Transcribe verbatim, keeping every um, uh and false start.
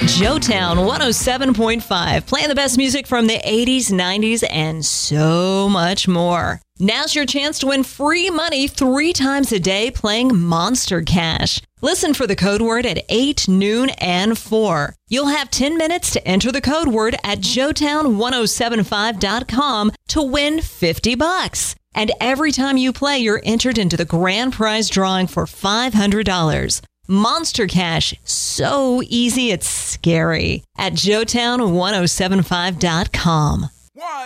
Joetown one oh seven point five, playing the best music from the eighties, nineties, and so much more. Now's your chance to win free money three times a day playing Monster Cash. Listen for the code word at eight, noon, and four. You'll have ten minutes to enter the code word at joetown ten seventy-five dot com to win fifty bucks. And every time you play, you're entered into the grand prize drawing for five hundred dollars. Monster Cash, so easy it's scary, at joetown ten seventy-five dot com. One.